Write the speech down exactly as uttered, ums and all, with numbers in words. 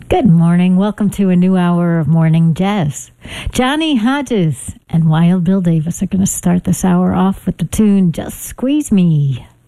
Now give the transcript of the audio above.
Good morning. Welcome to a new hour of Morning Jazz. Johnny Hodges and Wild Bill Davis are going to start this hour off with the tune Just Squeeze Me.